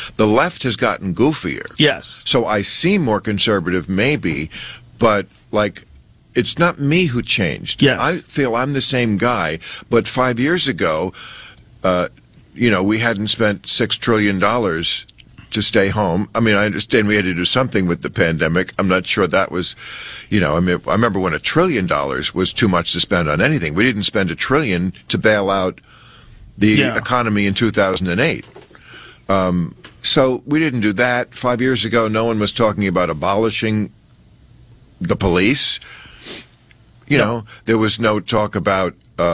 The left has gotten goofier. Yes. So I seem more conservative, maybe, but, like, it's not me who changed. Yes. I feel I'm the same guy, but 5 years ago, we hadn't spent $6 trillion to stay home. I mean, I understand we had to do something with the pandemic. I'm not sure that was, I remember when $1 trillion was too much to spend on anything. We didn't spend $1 trillion to bail out the economy in 2008. So we didn't do that. 5 years ago, no one was talking about abolishing the police. There was no talk about,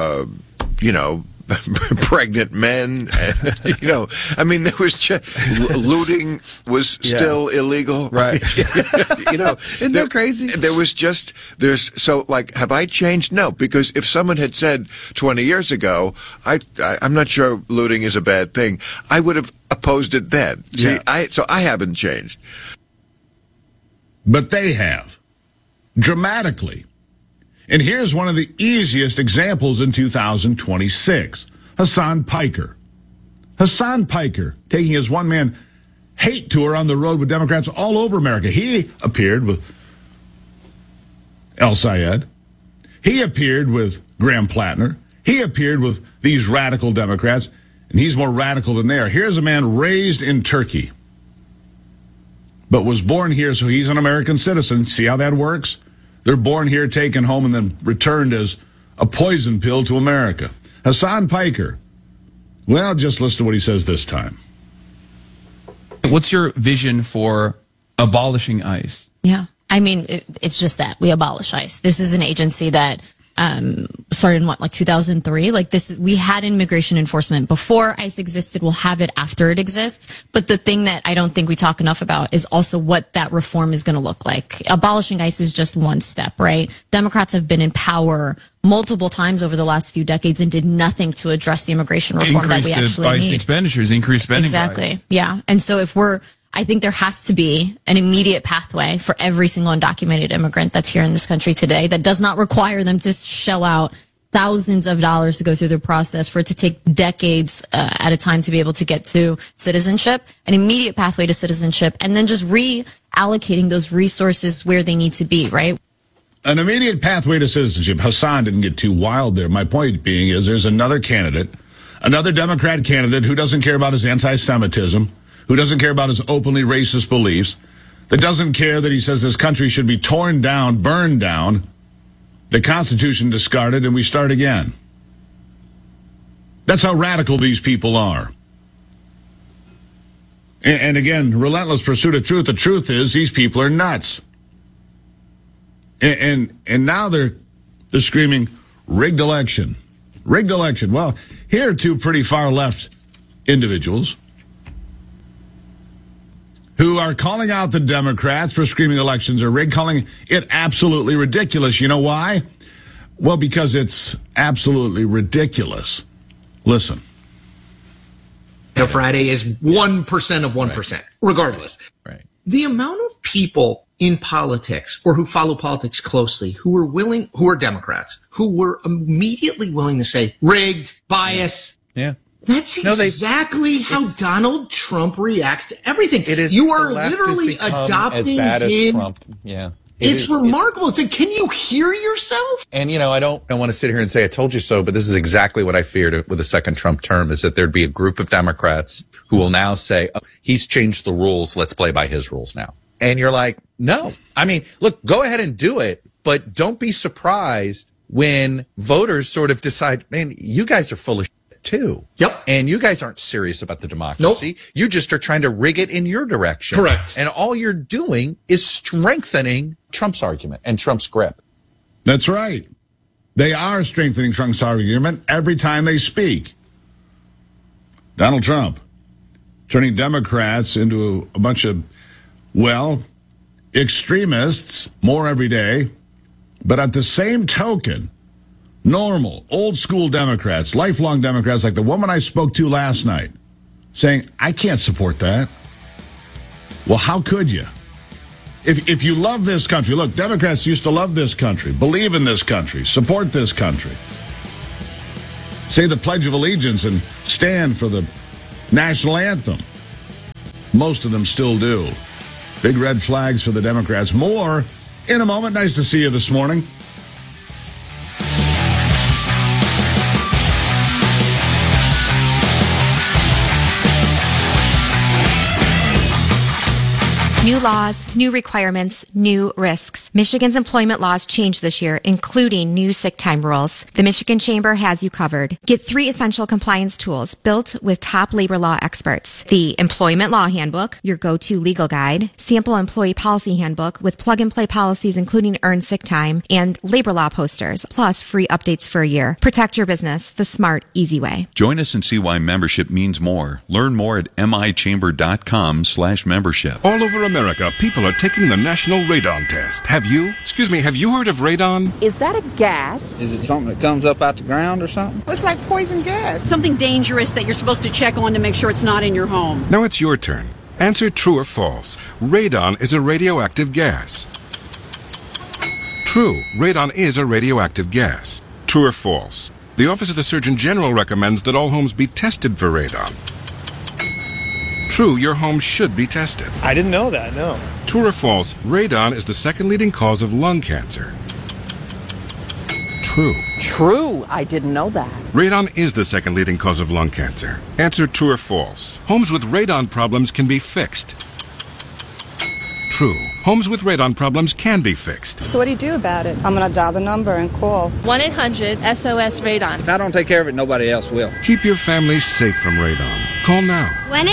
pregnant men. I mean, there was looting was still illegal. Right. Isn't that crazy? Have I changed? No, because if someone had said 20 years ago, I'm not sure looting is a bad thing, I would have opposed it then. See, I haven't changed. But they have. Dramatically. And here's one of the easiest examples in 2026. Hassan Piker. Hassan Piker taking his one-man hate tour on the road with Democrats all over America. He appeared with El Sayed. He appeared with Graham Plattner. He appeared with these radical Democrats, and he's more radical than they are. Here's a man raised in Turkey, but was born here, so he's an American citizen. See how that works? They're born here, taken home, and then returned as a poison pill to America. Hassan Piker. Well, just listen to what he says this time. What's your vision for abolishing ICE? Yeah. I mean, it's just that. We abolish ICE. This is an agency that started in 2003? We had immigration enforcement before ICE existed. We'll have it after it exists. But the thing that I don't think we talk enough about is also what that reform is going to look like. Abolishing ICE is just one step, right? Democrats have been in power multiple times over the last few decades and did nothing to address the immigration reform that we actually need. Expenditures, increased spending. Exactly. Yeah. And so I think there has to be an immediate pathway for every single undocumented immigrant that's here in this country today that does not require them to shell out thousands of dollars to go through the process, for it to take decades at a time to be able to get to citizenship, an immediate pathway to citizenship, and then just reallocating those resources where they need to be, right? An immediate pathway to citizenship. Hassan didn't get too wild there. My point being is there's another candidate, another Democrat candidate who doesn't care about his anti-Semitism, who doesn't care about his openly racist beliefs, that doesn't care that he says this country should be torn down, burned down, the Constitution discarded, and we start again. That's how radical these people are. And again, relentless pursuit of truth. The truth is these people are nuts. And now they're screaming, rigged election. Rigged election. Well, here are two pretty far left individuals who are calling out the Democrats for screaming elections are rigged, calling it absolutely ridiculous. You know why? Well, because it's absolutely ridiculous. Listen. Friday is 1% of 1%, regardless. Right. The amount of people in politics or who follow politics closely who are Democrats, who were immediately willing to say rigged, bias. Yeah. That's exactly how Donald Trump reacts to everything. It is. You are literally adopting as bad as him. Trump. Yeah. It's remarkable. It's like, can you hear yourself? And, I don't want to sit here and say I told you so, but this is exactly what I feared with the second Trump term, is that there'd be a group of Democrats who will now say, oh, he's changed the rules. Let's play by his rules now. And you're like, no. I mean, look, go ahead and do it, but don't be surprised when voters sort of decide, man, you guys are full of shit too. Yep. And you guys aren't serious about the democracy. Nope. You just are trying to rig it in your direction. Correct. And all you're doing is strengthening Trump's argument and Trump's grip. That's right. They are strengthening Trump's argument every time they speak. Donald Trump turning Democrats into a bunch of, extremists more every day. But at the same token, normal, old school Democrats, lifelong Democrats like the woman I spoke to last night, saying, I can't support that. Well, how could you? If you love this country, look, Democrats used to love this country, believe in this country, support this country, say the Pledge of Allegiance and stand for the national anthem. Most of them still do. Big red flags for the Democrats. More in a moment. Nice to see you this morning. New laws, new requirements, new risks. Michigan's employment laws changed this year, including new sick time rules. The Michigan Chamber has you covered. Get 3 essential compliance tools built with top labor law experts. The Employment Law Handbook, your go-to legal guide, Sample Employee Policy Handbook with plug-and-play policies including earned sick time, and labor law posters, plus free updates for a year. Protect your business the smart, easy way. Join us and see why membership means more. Learn more at michamber.com/membership. All over America, people are taking the National Radon Test. Have you? Excuse me, have you heard of radon? Is that a gas? Is it something that comes up out the ground or something? It's like poison gas. Something dangerous that you're supposed to check on to make sure it's not in your home. Now it's your turn. Answer true or false. Radon is a radioactive gas. True. Radon is a radioactive gas. True or false? The Office of the Surgeon General recommends that all homes be tested for radon. True, your home should be tested. I didn't know that, no. True or false, radon is the second leading cause of lung cancer. True. True, I didn't know that. Radon is the second leading cause of lung cancer. Answer true or false. Homes with radon problems can be fixed. True. Homes with radon problems can be fixed. So what do you do about it? I'm going to dial the number and call 1-800-SOS-RADON. If I don't take care of it, nobody else will. Keep your family safe from radon. Call now.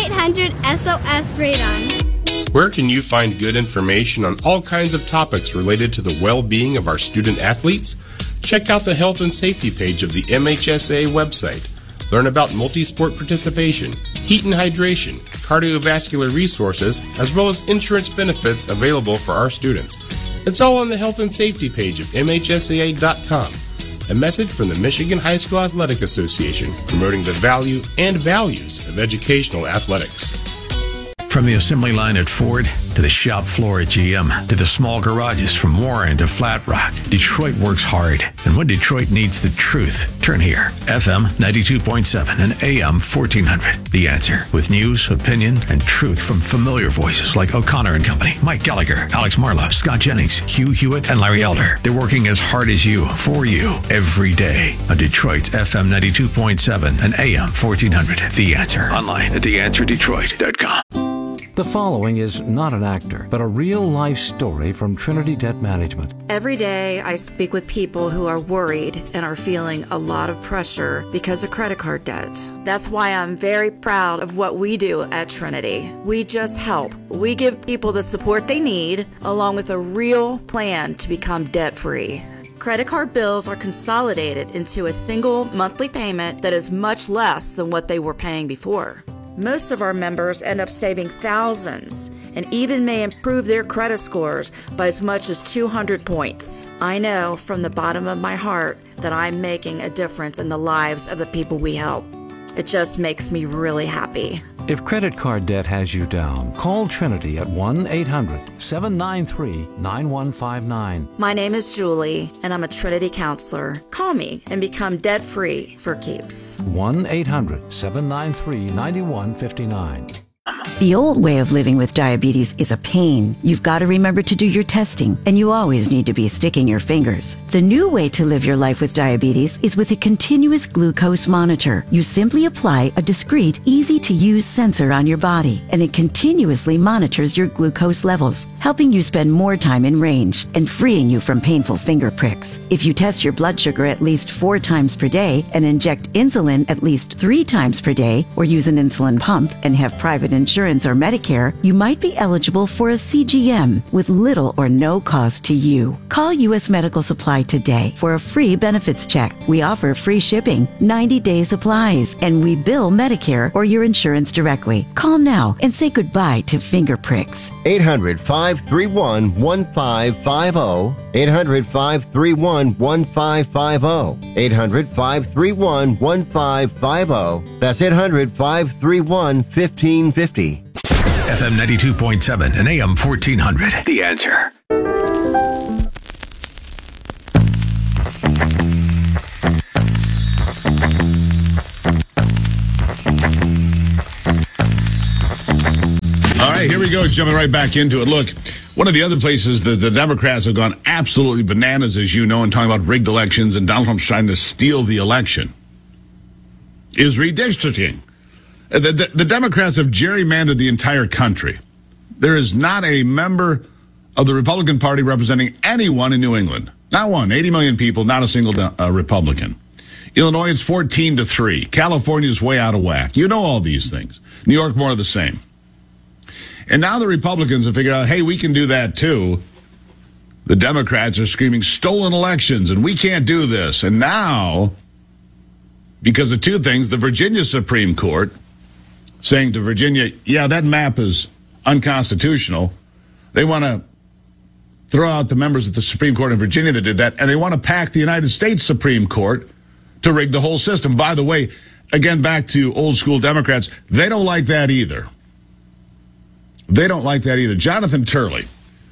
1-800-SOS-RADON. Where can you find good information on all kinds of topics related to the well-being of our student athletes? Check out the health and safety page of the MHSA website. Learn about multi-sport participation, heat and hydration, cardiovascular resources, as well as insurance benefits available for our students. It's all on the health and safety page of MHSAA.com. A message from the Michigan High School Athletic Association, promoting the value and values of educational athletics. From the assembly line at Ford, to the shop floor at GM, to the small garages from Warren to Flat Rock, Detroit works hard. And when Detroit needs the truth, turn here. FM 92.7 and AM 1400. The Answer. With news, opinion, and truth from familiar voices like O'Connor and Company, Mike Gallagher, Alex Marlowe, Scott Jennings, Hugh Hewitt, and Larry Elder. They're working as hard as you, for you, every day. On Detroit's FM 92.7 and AM 1400. The Answer. Online at theanswerdetroit.com. The following is not an actor, but a real-life story from Trinity Debt Management. Every day I speak with people who are worried and are feeling a lot of pressure because of credit card debt. That's why I'm very proud of what we do at Trinity. We just help. We give people the support they need, along with a real plan to become debt-free. Credit card bills are consolidated into a single monthly payment that is much less than what they were paying before. Most of our members end up saving thousands and even may improve their credit scores by as much as 200 points. I know from the bottom of my heart that I'm making a difference in the lives of the people we help. It just makes me really happy. If credit card debt has you down, call Trinity at 1-800-793-9159. My name is Julie, and I'm a Trinity counselor. Call me and become debt-free for keeps. 1-800-793-9159. The old way of living with diabetes is a pain. You've got to remember to do your testing, and you always need to be sticking your fingers. The new way to live your life with diabetes is with a continuous glucose monitor. You simply apply a discreet, easy-to-use sensor on your body, and it continuously monitors your glucose levels, helping you spend more time in range and freeing you from painful finger pricks. If you test your blood sugar at least 4 times per day and inject insulin at least 3 times per day, or use an insulin pump and have private insurance or Medicare, you might be eligible for a CGM with little or no cost to you. Call U.S. Medical Supply today for a free benefits check. We offer free shipping, 90-day supplies, and we bill Medicare or your insurance directly. Call now and say goodbye to finger pricks. 800-531-1550. 800-531-1550. 800-531-1550. That's 800-531-1550. FM 92.7 and AM 1400. The Answer. All right, here we go. Jumping right back into it. Look, one of the other places that the Democrats have gone absolutely bananas, as you know, and talking about rigged elections and Donald Trump's trying to steal the election, is redistricting. The Democrats have gerrymandered the entire country. There is not a member of the Republican Party representing anyone in New England. Not one. 80 million people, not a single Republican. Illinois, it's 14-3. California's way out of whack. You know all these things. New York, more of the same. And now the Republicans have figured out, hey, we can do that too. The Democrats are screaming stolen elections and we can't do this. And now, because of two things, the Virginia Supreme Court saying to Virginia, yeah, that map is unconstitutional. They want to throw out the members of the Supreme Court in Virginia that did that, and they want to pack the United States Supreme Court to rig the whole system. By the way, again, back to old school Democrats, they don't like that either. They don't like that either. Jonathan Turley,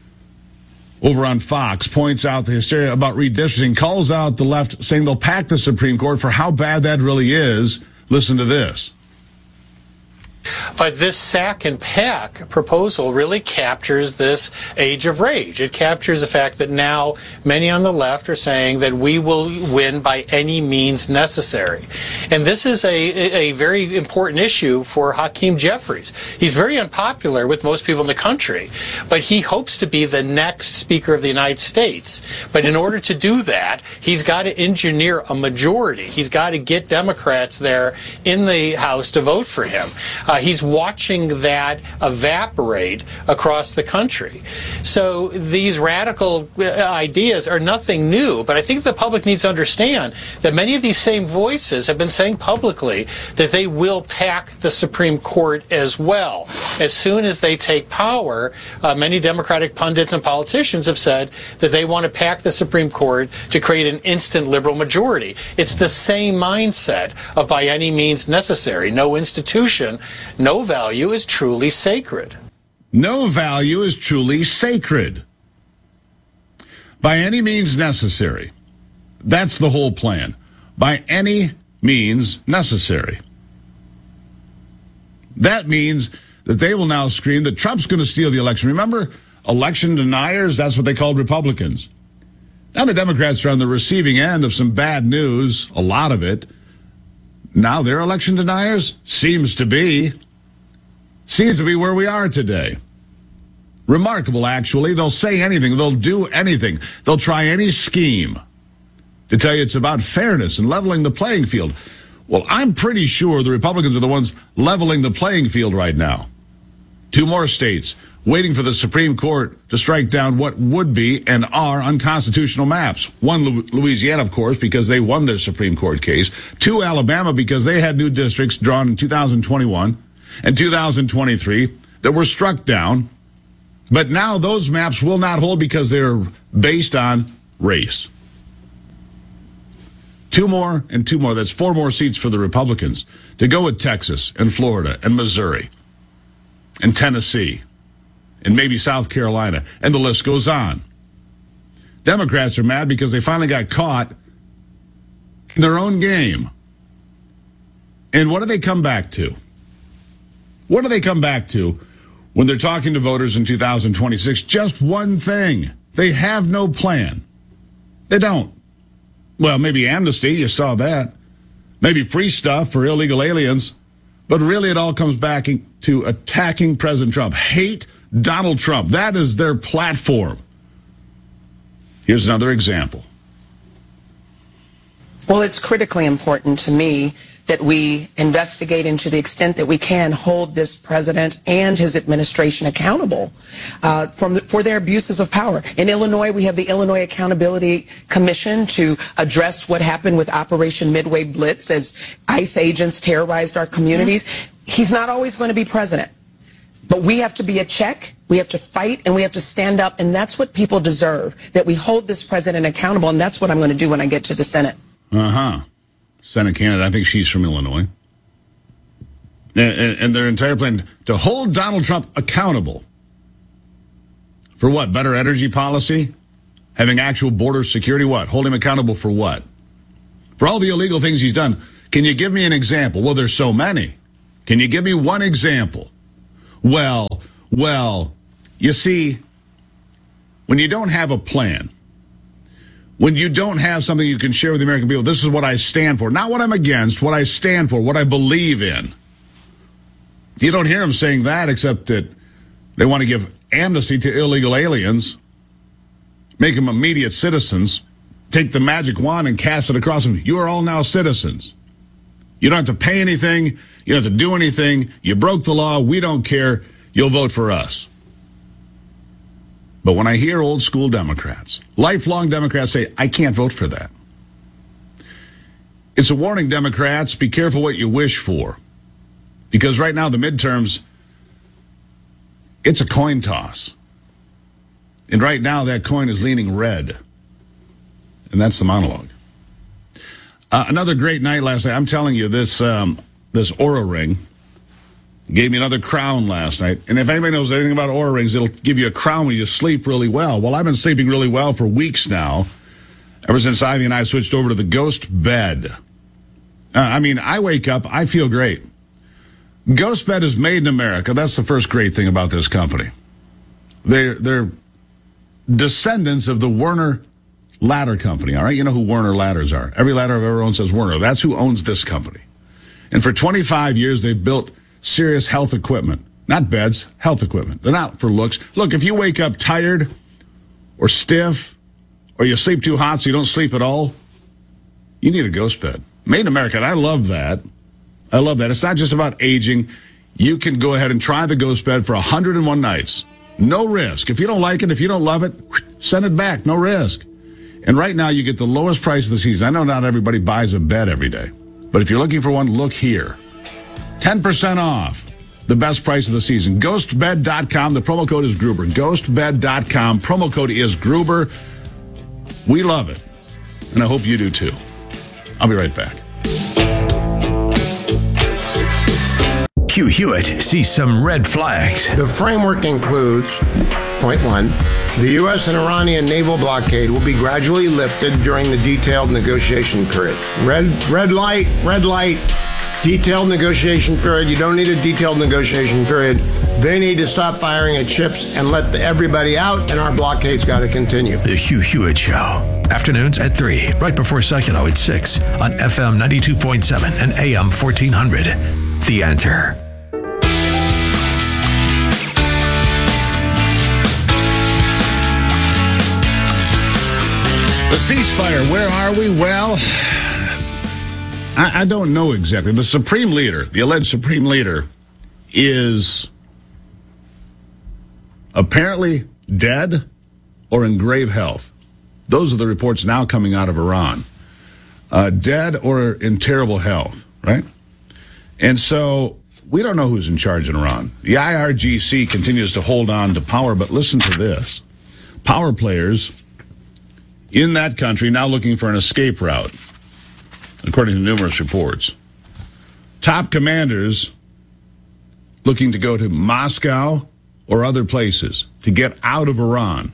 over on Fox, points out the hysteria about redistricting, calls out the left, saying they'll pack the Supreme Court for how bad that really is. Listen to this. But this sack and pack proposal really captures this age of rage. It captures the fact that now many on the left are saying that we will win by any means necessary. And this is a very important issue for Hakeem Jeffries. He's very unpopular with most people in the country, but he hopes to be the next Speaker of the United States. But in order to do that, he's got to engineer a majority. He's got to get Democrats there in the House to vote for him. He's watching that evaporate across the country. So these radical ideas are nothing new, but I think the public needs to understand that many of these same voices have been saying publicly that they will pack the Supreme Court as well. As soon as they take power, many Democratic pundits and politicians have said that they want to pack the Supreme Court to create an instant liberal majority. It's the same mindset of by any means necessary. No institution, no value is truly sacred. No value is truly sacred. By any means necessary. That's the whole plan. By any means necessary. That means that they will now scream that Trump's going to steal the election. Remember, election deniers? That's what they called Republicans. Now the Democrats are on the receiving end of some bad news, a lot of it. Now they're election deniers? Seems to be where we are today. Remarkable, actually. They'll say anything. They'll do anything. They'll try any scheme to tell you it's about fairness and leveling the playing field. Well, I'm pretty sure the Republicans are the ones leveling the playing field right now. 2 more states waiting for the Supreme Court to strike down what would be and are unconstitutional maps. 1, Louisiana, of course, because they won their Supreme Court case. 2, Alabama, because they had new districts drawn in 2021 and 2023 that were struck down. But now those maps will not hold because they're based on race. 2 more and 2 more. That's 4 more seats for the Republicans to go with Texas and Florida and Missouri and Tennessee and maybe South Carolina. And the list goes on. Democrats are mad because they finally got caught in their own game. And what do they come back to? What do they come back to when they're talking to voters in 2026? Just one thing. They have no plan. They don't. Well, maybe amnesty, you saw that. Maybe free stuff for illegal aliens. But really it all comes back to attacking President Trump. Hate Donald Trump. That is their platform. Here's another example. Well, it's critically important to me that we investigate and to the extent that we can hold this president and his administration accountable for their abuses of power. In Illinois, we have the Illinois Accountability Commission to address what happened with Operation Midway Blitz as ICE agents terrorized our communities. He's not always going to be president. But we have to be a check, we have to fight, and we have to stand up, and that's what people deserve, that we hold this president accountable, and that's what I'm going to do when I get to the Senate. Senate candidate, I think she's from Illinois. And their entire plan to hold Donald Trump accountable. For what? Better energy policy? Having actual border security? What? Hold him accountable for what? For all the illegal things he's done. Can you give me an example? Well, there's so many. Can you give me one example? Well, Well, you see, when you don't have a plan, when you don't have something you can share with the American people, this is what I stand for. Not what I'm against, what I stand for, what I believe in. You don't hear them saying that, except that they want to give amnesty to illegal aliens, make them immediate citizens, take the magic wand and cast it across them. You are all now citizens. You don't have to pay anything. You don't have to do anything. You broke the law. We don't care. You'll vote for us. But when I hear old school Democrats, lifelong Democrats say, I can't vote for that. It's a warning, Democrats. Be careful what you wish for. Because right now, the midterms, it's a coin toss. And right now, that coin is leaning red. And that's the monologue. Another great night last night. I'm telling you, this Oura Ring gave me another crown last night. And if anybody knows anything about Oura Rings, it'll give you a crown when you sleep really well. Well, I've been sleeping really well for weeks now, ever since Ivy and I switched over to the Ghost Bed. I wake up, I feel great. Ghost Bed is made in America. That's the first great thing about this company. They're descendants of the Werner Ladder Company, all right? You know who Werner Ladders are. Every ladder I've ever owned says Werner. That's who owns this company. And for 25 years, they've built serious health equipment. Not beds, health equipment. They're not for looks. Look, if you wake up tired or stiff or you sleep too hot so you don't sleep at all, you need a Ghost Bed. Made in America, and I love that. I love that. It's not just about aging. You can go ahead and try the Ghost Bed for 101 nights. No risk. If you don't like it, if you don't love it, send it back. No risk. And right now, you get the lowest price of the season. I know not everybody buys a bed every day. But if you're looking for one, look here. 10% off. The best price of the season. GhostBed.com. The promo code is Gruber. GhostBed.com. Promo code is Gruber. We love it. And I hope you do too. I'll be right back. Hugh Hewitt sees some red flags. The framework includes, point one, the U.S. and Iranian naval blockade will be gradually lifted during the detailed negotiation period. Red light, detailed negotiation period. You don't need a detailed negotiation period. They need to stop firing at ships and let everybody out, and our blockade's got to continue. The Hugh Hewitt Show. Afternoons at 3, right before Secular at 6 on FM 92.7 and AM 1400. The Answer. The ceasefire, where are we? Well, I don't know exactly. The supreme leader, the alleged supreme leader, is apparently dead or in grave health. Those are the reports now coming out of Iran. Dead or in terrible health, right? And so we don't know who's in charge in Iran. The IRGC continues to hold on to power, but listen to this. Power players in that country now looking for an escape route, according to numerous reports. Top commanders looking to go to Moscow or other places to get out of Iran.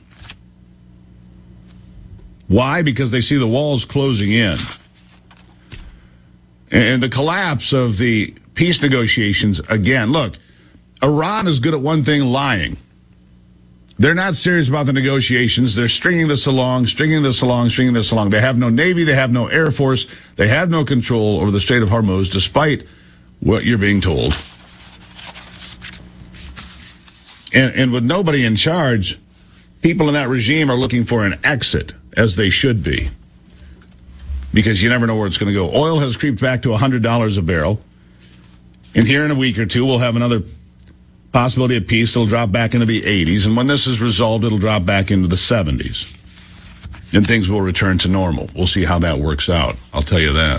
Why? Because they see the walls closing in. And the collapse of the peace negotiations, again, look, Iran is good at one thing, lying. They're not serious about the negotiations. They're stringing this along. They have no Navy. They have no Air Force. They have no control over the Strait of Hormuz, despite what you're being told. And with nobody in charge, people in that regime are looking for an exit, as they should be, because you never know where it's going to go. Oil has creeped back to $100 a barrel. And here in a week or two, we'll have another possibility of peace. It'll drop back into the 80s. And when this is resolved, it'll drop back into the 70s. And things will return to normal. We'll see how that works out. I'll tell you that.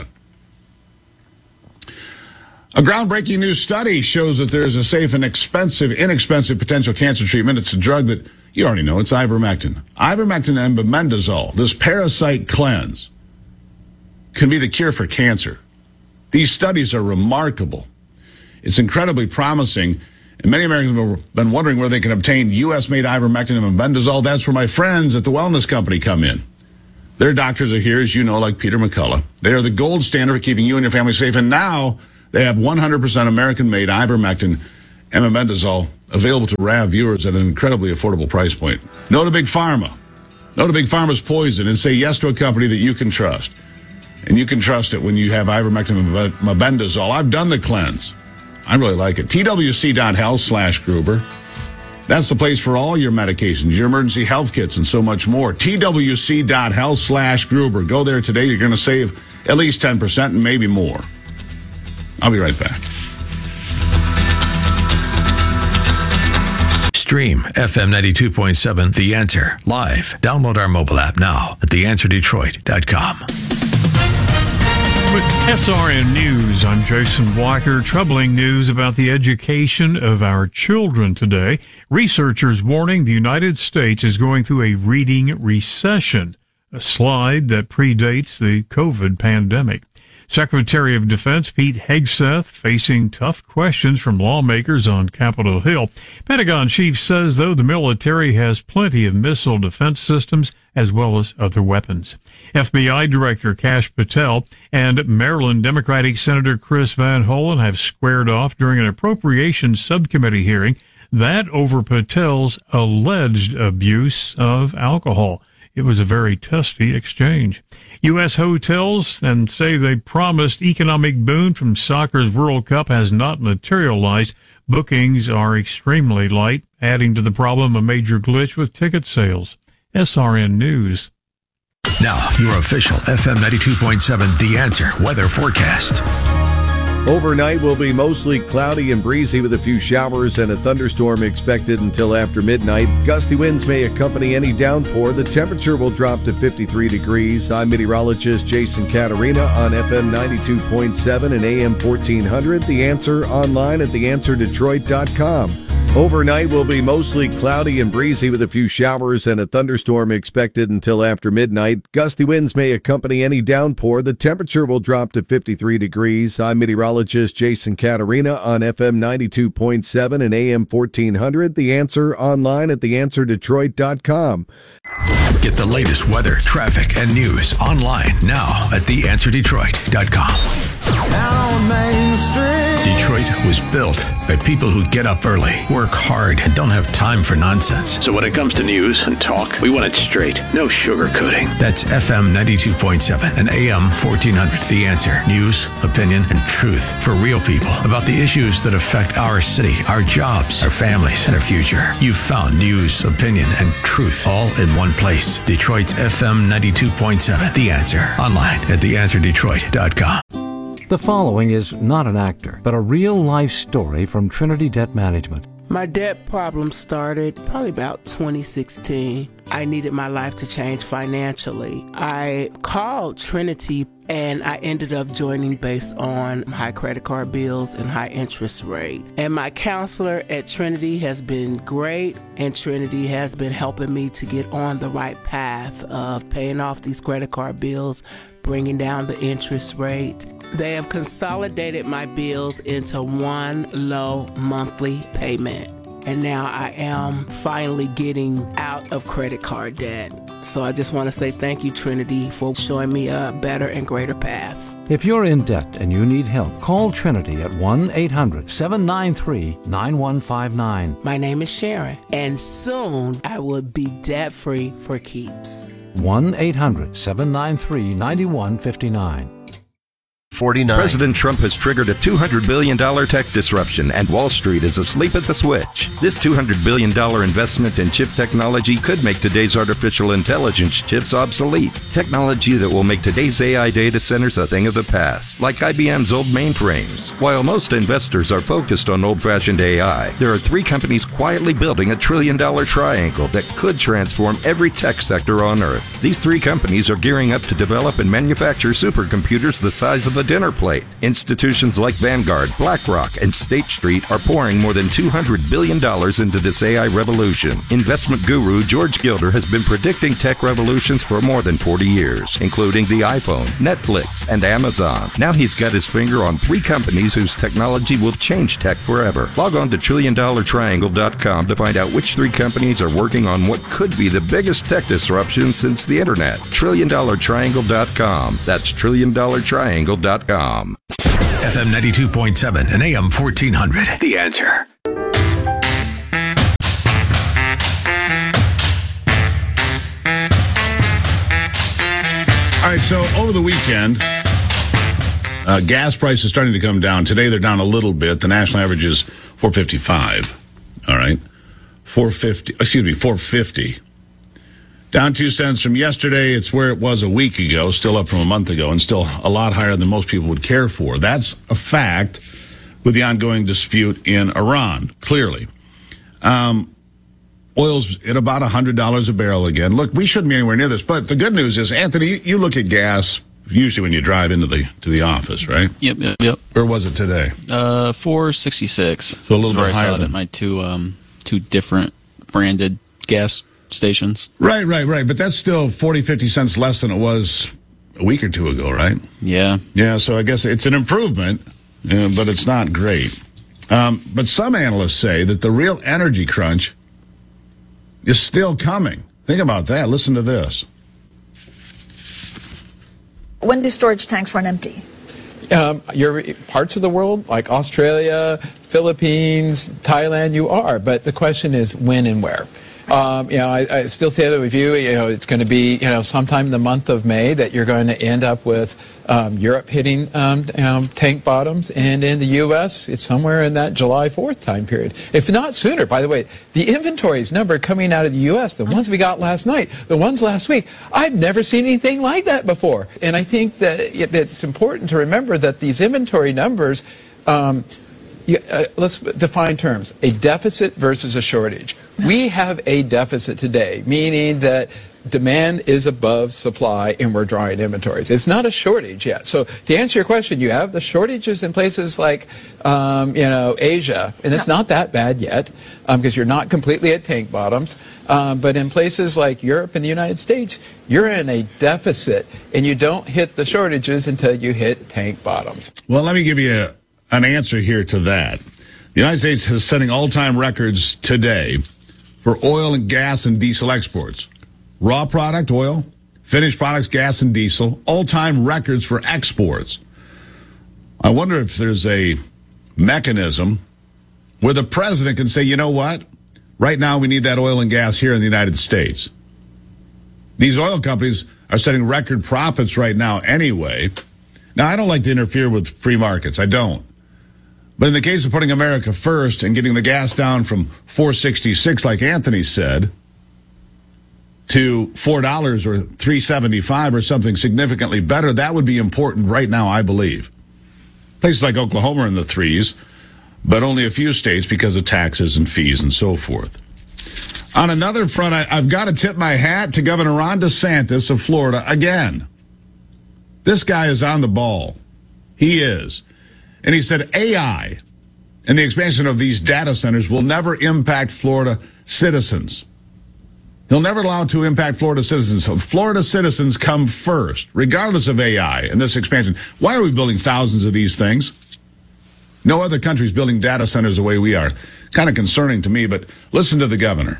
A groundbreaking new study shows that there is a safe and inexpensive potential cancer treatment. It's a drug that you already know. It's ivermectin. Ivermectin and bemendazole, this parasite cleanse, can be the cure for cancer. These studies are remarkable. It's incredibly promising. And many Americans have been wondering where they can obtain U.S.-made ivermectin and bemendazole. That's where my friends at the Wellness Company come in. Their doctors are here, as you know, like Peter McCullough. They are the gold standard for keeping you and your family safe. And now they have 100% American-made ivermectin Mebendazole, available to RAV viewers at an incredibly affordable price point. No to Big Pharma. No to Big Pharma's poison, and say yes to a company that you can trust. And you can trust it when you have ivermectin and mebendazole. I've done the cleanse. I really like it. TWC.health/Gruber. That's the place for all your medications, your emergency health kits, and so much more. TWC.health/Gruber. Go there today. You're going to save at least 10% and maybe more. I'll be right back. Stream FM 92.7 The Answer live. Download our mobile app now at theanswerdetroit.com. With SRN News, I'm Jason Walker. Troubling news about the education of our children today. Researchers warning the United States is going through a reading recession, a slide that predates the COVID pandemic. Secretary of Defense Pete Hegseth facing tough questions from lawmakers on Capitol Hill. Pentagon chief says, though, the military has plenty of missile defense systems as well as other weapons. FBI Director Kash Patel and Maryland Democratic Senator Chris Van Hollen have squared off during an appropriations subcommittee hearing, that over Patel's alleged abuse of alcohol. It was a very testy exchange. U.S. hotels and say they promised economic boon from soccer's World Cup has not materialized. Bookings are extremely light, adding to the problem a major glitch with ticket sales. SRN News. Now, your official FM 92.7 The Answer weather forecast. Overnight will be mostly cloudy and breezy with a few showers and a thunderstorm expected until after midnight. Gusty winds may accompany any downpour. The temperature will drop to 53 degrees. I'm meteorologist Jason Caterina on FM 92.7 and AM 1400. The Answer online at theanswerdetroit.com. Overnight will be mostly cloudy and breezy with a few showers and a thunderstorm expected until after midnight. Gusty winds may accompany any downpour. The temperature will drop to 53 degrees. I'm meteorologist Jason Caterina on FM 92.7 and AM 1400. The Answer online at theanswerdetroit.com. Get the latest weather, traffic, and news online now at theanswerdetroit.com. Down Main Street. Detroit was built by people who get up early, work hard, and don't have time for nonsense. So when it comes to news and talk, we want it straight. No sugarcoating. That's FM 92.7 and AM 1400. The Answer. News, opinion, and truth for real people about the issues that affect our city, our jobs, our families, and our future. You've found news, opinion, and truth all in one place. Detroit's FM 92.7. The Answer. Online at theanswerdetroit.com. The following is not an actor, but a real-life story from Trinity Debt Management. My debt problem started probably about 2016. I needed my life to change financially. I called Trinity and I ended up joining based on high credit card bills and high interest rate. And my counselor at Trinity has been great, and Trinity has been helping me to get on the right path of paying off these credit card bills, bringing down the interest rate. They have consolidated my bills into one low monthly payment. And now I am finally getting out of credit card debt. So I just want to say thank you, Trinity, for showing me a better and greater path. If you're in debt and you need help, call Trinity at 1-800-793-9159. My name is Sharon, and soon I will be debt-free for keeps. 1-800-793-9159. 49. President Trump has triggered a $200 billion tech disruption, and Wall Street is asleep at the switch. This $200 billion investment in chip technology could make today's artificial intelligence chips obsolete. Technology that will make today's AI data centers a thing of the past, like IBM's old mainframes. While most investors are focused on old-fashioned AI, there are three companies quietly building a $1 trillion triangle that could transform every tech sector on Earth. These three companies are gearing up to develop and manufacture supercomputers the size of a dinner plate. Institutions like Vanguard, BlackRock, and State Street are pouring more than $200 billion into this AI revolution. Investment guru George Gilder has been predicting tech revolutions for more than 40 years, including the iPhone, Netflix, and Amazon. Now he's got his finger on three companies whose technology will change tech forever. Log on to TrillionDollarTriangle.com to find out which three companies are working on what could be the biggest tech disruption since the internet. TrillionDollarTriangle.com. That's TrillionDollarTriangle.com. FM 92.7 and AM 1400. The Answer. right, so over the weekend, gas prices starting to come down. Today they're down a little bit. The national average is $4.55. All right, $4.50. Down 2 cents from yesterday. It's where it was a week ago, still up from a month ago, and still a lot higher than most people would care for. That's a fact with the ongoing dispute in Iran, clearly. Oil's at about $100 a barrel again. Look, we shouldn't be anywhere near this, but the good news is, Anthony, you look at gas usually when you drive into the office, right? Yep. Or was it today? $4.66. So a little bit higher I saw it at my two different branded gas stations. Right. But that's still 50 cents less than it was a week or two ago, right? Yeah. Yeah, so I guess it's an improvement, but it's not great. But some analysts say that the real energy crunch is still coming. Think about that. Listen to this. When do storage tanks run empty? Your parts of the world, like Australia, Philippines, Thailand, you are. But the question is when and where. I still say that with you. It's going to be, sometime in the month of May that you're going to end up with Europe hitting tank bottoms, and in the U.S. it's somewhere in that July 4th time period, if not sooner. By the way, the inventories number coming out of the U.S., the ones we got last night, the ones last week, I've never seen anything like that before. And I think that it's important to remember that these inventory numbers. Let's define terms. A deficit versus a shortage. We have a deficit today, meaning that demand is above supply and we're drawing inventories. It's not a shortage yet. So to answer your question, you have the shortages in places like, Asia, and it's not that bad yet because you're not completely at tank bottoms. But in places like Europe and the United States, you're in a deficit and you don't hit the shortages until you hit tank bottoms. Well, let me give you an answer here to that. The United States is setting all-time records today for oil and gas and diesel exports. Raw product, oil, finished products, gas and diesel, all-time records for exports. I wonder if there's a mechanism where the president can say, you know what? Right now we need that oil and gas here in the United States. These oil companies are setting record profits right now anyway. Now, I don't like to interfere with free markets. I don't. But in the case of putting America first and getting the gas down from $4.66, like Anthony said, to $4 or $3.75 or something significantly better, that would be important right now, I believe. Places like Oklahoma are in the threes, but only a few states because of taxes and fees and so forth. On another front, I've got to tip my hat to Governor Ron DeSantis of Florida again. This guy is on the ball. He is. And he said AI and the expansion of these data centers will never impact Florida citizens. He'll never allow it to impact Florida citizens. So Florida citizens come first, regardless of AI and this expansion. Why are we building thousands of these things? No other country's building data centers the way we are. Kind of concerning to me, but listen to the governor.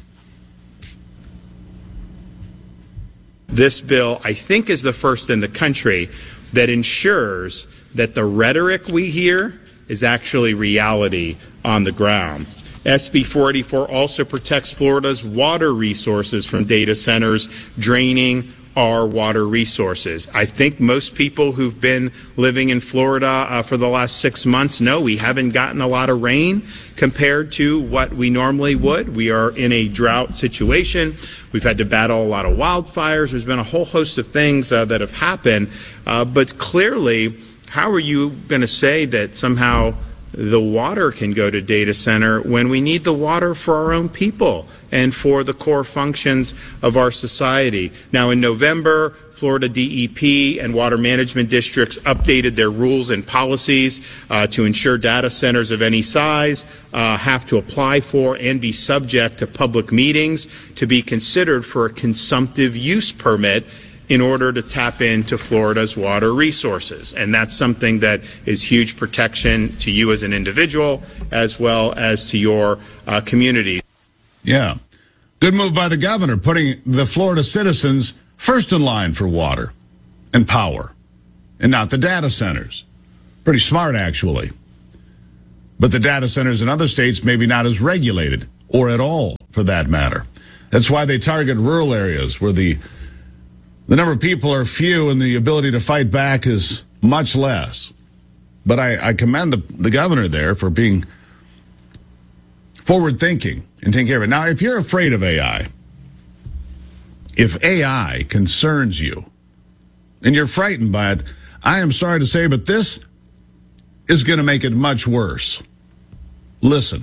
This bill, I think, is the first in the country that ensures that the rhetoric we hear is actually reality on the ground. SB 484 also protects Florida's water resources from data centers draining our water resources. I think most people who've been living in Florida for the last 6 months know we haven't gotten a lot of rain compared to what we normally would. We are in a drought situation. We've had to battle a lot of wildfires. There's been a whole host of things that have happened. But clearly, how are you going to say that somehow the water can go to data center when we need the water for our own people and for the core functions of our society? Now, in November, Florida DEP and water management districts updated their rules and policies to ensure data centers of any size have to apply for and be subject to public meetings to be considered for a consumptive use permit in order to tap into Florida's water resources. And that's something that is huge protection to you as an individual as well as to your community. Yeah. Good move by the governor, putting the Florida citizens first in line for water and power and not the data centers. Pretty smart, actually. But the data centers in other states maybe not as regulated, or at all, for that matter. That's why they target rural areas where the The number of people are few and the ability to fight back is much less. But I commend the governor there for being forward-thinking and taking care of it. Now, if you're afraid of AI, if AI concerns you and you're frightened by it, I am sorry to say, but this is going to make it much worse. Listen.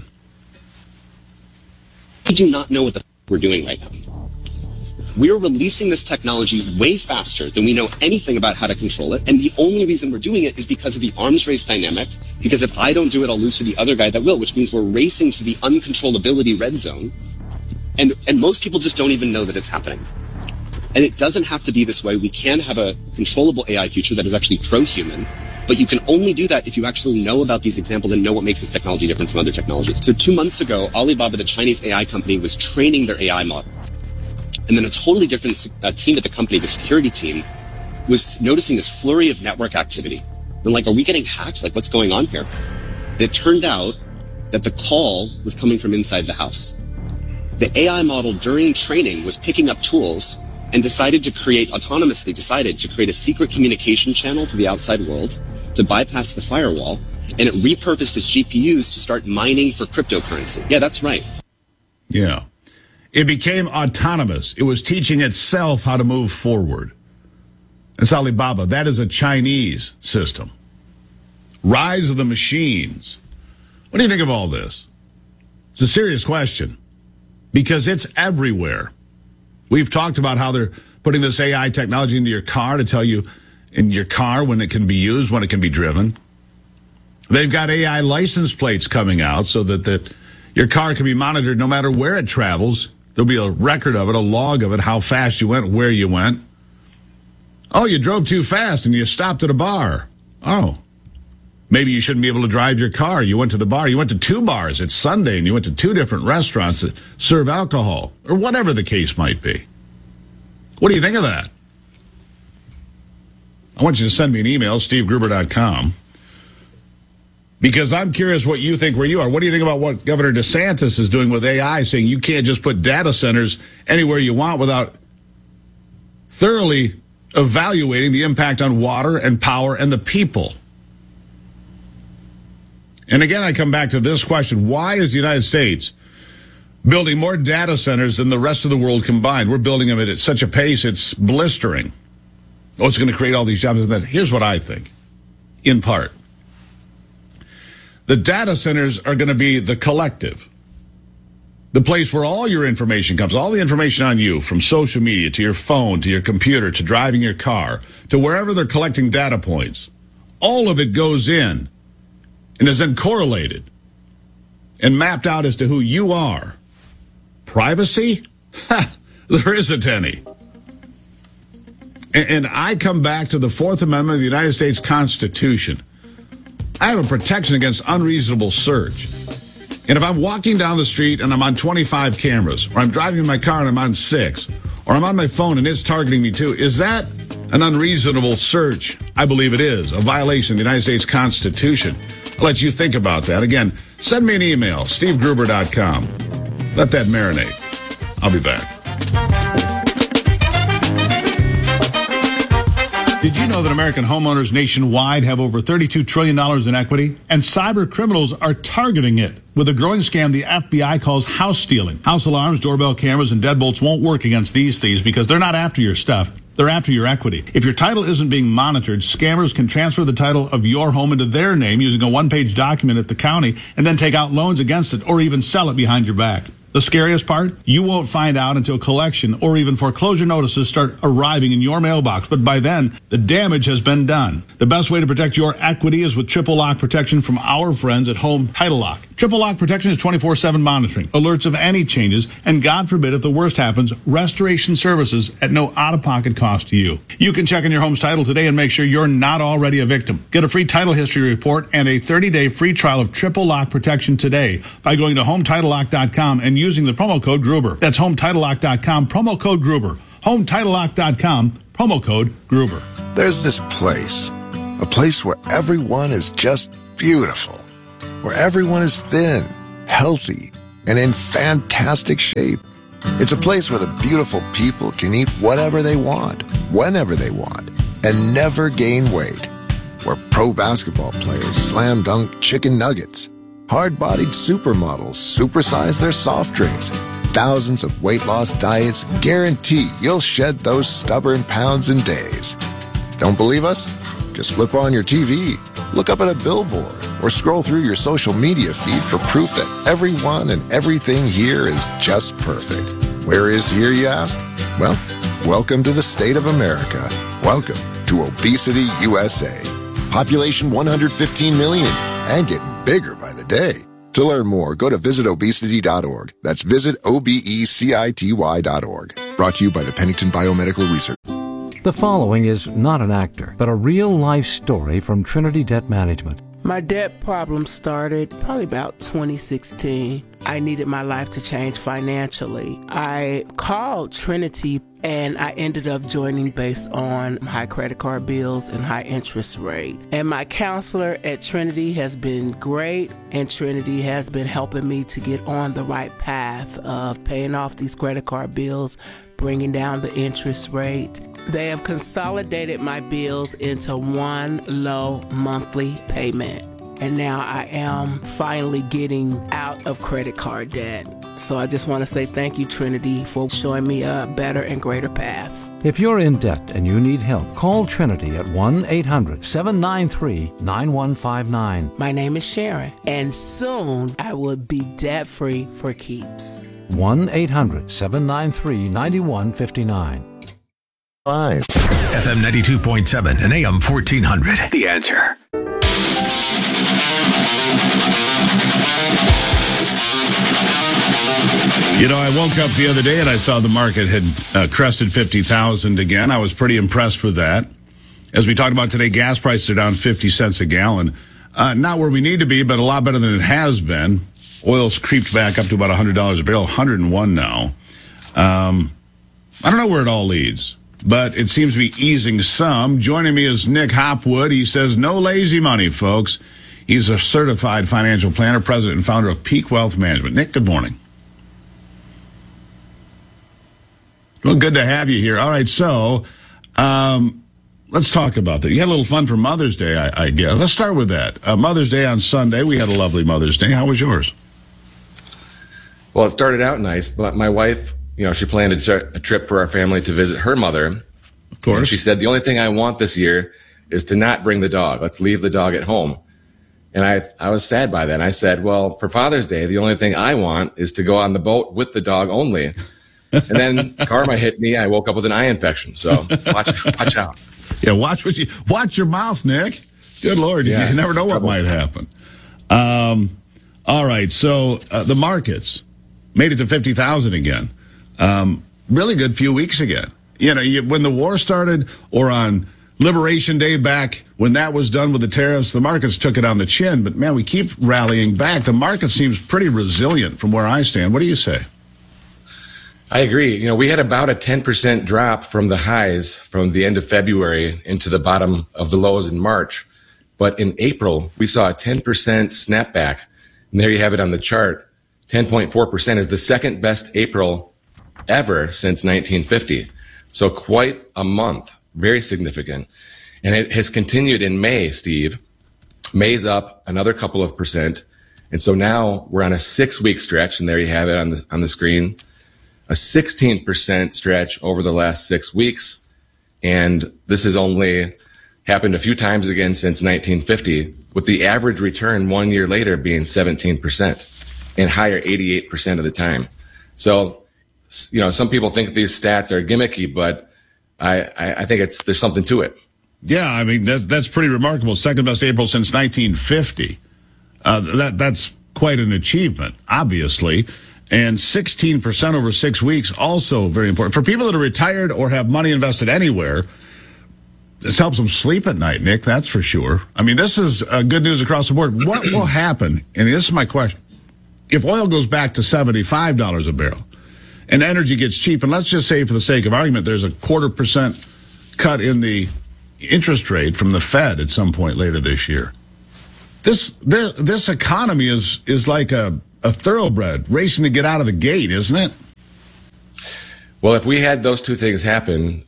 We do not know what the we're doing right now. We're releasing this technology way faster than we know anything about how to control it, and the only reason we're doing it is because of the arms race dynamic, because if I don't do it, I'll lose to the other guy that will, which means we're racing to the uncontrollability red zone, and most people just don't even know that it's happening. And it doesn't have to be this way. We can have a controllable AI future that is actually pro-human, but you can only do that if you actually know about these examples and know what makes this technology different from other technologies. So 2 months ago, Alibaba, the Chinese AI company, was training their AI model. And then a totally different team at the company, the security team, was noticing this flurry of network activity. They're like, are we getting hacked? Like, what's going on here? And it turned out that the call was coming from inside the house. The AI model during training was picking up tools and autonomously decided to create a secret communication channel to the outside world to bypass the firewall, and it repurposed its GPUs to start mining for cryptocurrency. Yeah, that's right. Yeah. It became autonomous. It was teaching itself how to move forward. That's Alibaba. That is a Chinese system. Rise of the machines. What do you think of all this? It's a serious question because it's everywhere. We've talked about how they're putting this AI technology into your car to tell you in your car when it can be used, when it can be driven. They've got AI license plates coming out so that your car can be monitored no matter where it travels. There'll be a record of it, a log of it, how fast you went, where you went. Oh, you drove too fast and you stopped at a bar. Oh, maybe you shouldn't be able to drive your car. You went to the bar. You went to 2 bars. It's Sunday and you went to 2 different restaurants that serve alcohol or whatever the case might be. What do you think of that? I want you to send me an email, stevegruber.com, because I'm curious what you think where you are. What do you think about what Governor DeSantis is doing with AI, saying you can't just put data centers anywhere you want without thoroughly evaluating the impact on water and power and the people? And again, I come back to this question. Why is the United States building more data centers than the rest of the world combined? We're building them at such a pace, it's blistering. Oh, it's going to create all these jobs. Here's what I think, in part. The data centers are going to be the collective, the place where all your information comes, all the information on you, from social media to your phone to your computer to driving your car to wherever they're collecting data points. All of it goes in and is then correlated and mapped out as to who you are. Privacy? Ha! There isn't any. And I come back to the 4th Amendment of the United States Constitution. I have a protection against unreasonable search. And if I'm walking down the street and I'm on 25 cameras, or I'm driving in my car and I'm on 6, or I'm on my phone and it's targeting me too, is that an unreasonable search? I believe it is. A violation of the United States Constitution. I'll let you think about that. Again, send me an email, stevegruber.com. Let that marinate. I'll be back. Did you know that American homeowners nationwide have over $32 trillion in equity? And cyber criminals are targeting it with a growing scam the FBI calls house stealing. House alarms, doorbell cameras, and deadbolts won't work against these thieves because they're not after your stuff. They're after your equity. If your title isn't being monitored, scammers can transfer the title of your home into their name using a one-page document at the county and then take out loans against it or even sell it behind your back. The scariest part? You won't find out until collection or even foreclosure notices start arriving in your mailbox. But by then, the damage has been done. The best way to protect your equity is with Triple Lock protection from our friends at Home Title Lock. Triple Lock protection is 24/7 monitoring, alerts of any changes, and God forbid if the worst happens, restoration services at no out-of-pocket cost to you. You can check on your home's title today and make sure you're not already a victim. Get a free title history report and a 30-day free trial of Triple Lock protection today by going to HomeTitleLock.com and using the promo code Gruber. That's HomeTitleLock.com, promo code Gruber. HomeTitleLock.com, promo code Gruber. There's this place, a place where everyone is just beautiful, where everyone is thin, healthy, and in fantastic shape. It's a place where the beautiful people can eat whatever they want, whenever they want and never gain weight. Where pro basketball players slam dunk chicken nuggets. Hard-bodied supermodels supersize their soft drinks. Thousands of weight loss diets guarantee you'll shed those stubborn pounds in days. Don't believe us? Just flip on your TV, look up at a billboard, or scroll through your social media feed for proof that everyone and everything here is just perfect. Where is here, you ask? Well, welcome to the state of America. Welcome to Obesity USA. Population 115 million and getting bigger by the day. To learn more, go to visitobesity.org. That's visitobecity.org. Brought to you by the Pennington Biomedical Research. The following is not an actor, but a real-life story from Trinity Debt Management. My debt problem started probably about 2016. I needed my life to change financially. I called Trinity and I ended up joining based on high credit card bills and high interest rate. And my counselor at Trinity has been great, and Trinity has been helping me to get on the right path of paying off these credit card bills, bringing down the interest rate. They have consolidated my bills into one low monthly payment. And now I am finally getting out of credit card debt. So I just want to say thank you, Trinity, for showing me a better and greater path. If you're in debt and you need help, call Trinity at 1-800-793-9159. My name is Sharon, and soon I will be debt-free for keeps. 1-800-793-9159. FM 92.7 and AM 1400. The Answer. You know, I woke up the other day and I saw the market had crested 50,000 again. I was pretty impressed with that. As we talked about today, gas prices are down 50 cents a gallon. Not where we need to be, but a lot better than it has been. Oil's creeped back up to about $100 a barrel, 101 now. I don't know where it all leads, but it seems to be easing some. Joining me is Nick Hopwood. He says no lazy money, folks. He's a certified financial planner, president and founder of Peak Wealth Management. Nick, good morning. Well, good to have you here. All right, so let's talk about that. You had a little fun for Mother's Day, I guess. Let's start with that. Mother's Day on Sunday. We had a lovely Mother's Day. How was yours? Well, it started out nice, but my wife, you know, she planned a trip for our family to visit her mother. Of course. And she said, the only thing I want this year is to not bring the dog. Let's leave the dog at home. And I was sad by that. And I said, well, for Father's Day, the only thing I want is to go on the boat with the dog only. And then karma hit me. I woke up with an eye infection. So watch out. Yeah, watch your mouth, Nick. Good Lord, yeah, you never know what might happen. All right, so the markets made it to 50,000 again. Really good few weeks again. You know, when the war started, or on Liberation Day back when that was done with the tariffs, the markets took it on the chin. But man, we keep rallying back. The market seems pretty resilient from where I stand. What do you say? I agree. You know, we had about a 10% drop from the highs from the end of February into the bottom of the lows in March. But in April, we saw a 10% snapback. And there you have it on the chart. 10.4% is the second best April ever since 1950. So quite a month. Very significant. And it has continued in May, Steve. May's up another couple of percent. And so now we're on a 6-week stretch, and there you have it on the screen. A 16% stretch over the last 6 weeks. And this has only happened a few times again since 1950, with the average return 1 year later being 17% and higher 88% of the time. So, you know, some people think these stats are gimmicky, but I think there's something to it. Yeah, I mean, that's pretty remarkable. Second best April since 1950. That's quite an achievement, obviously. And 16% over 6 weeks, also very important. For people that are retired or have money invested anywhere, this helps them sleep at night, Nick, that's for sure. I mean, this is good news across the board. What will happen, and this is my question, if oil goes back to $75 a barrel and energy gets cheap, and let's just say for the sake of argument, there's a 0.25% cut in the interest rate from the Fed at some point later this year. This economy is like a thoroughbred racing to get out of the gate, isn't it? Well, if we had those two things happen,